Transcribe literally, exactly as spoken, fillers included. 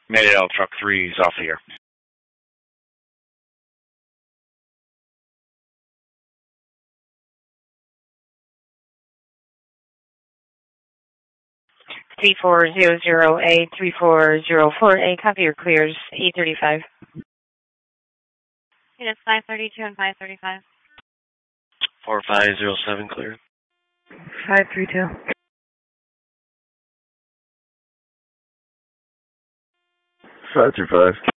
Mayday Truck three is off the air. three four zero zero A, three four zero four A, copy your clears, E thirty-five. Units five thirty-two and five thirty-five. four five zero seven clear. five three two. five three five.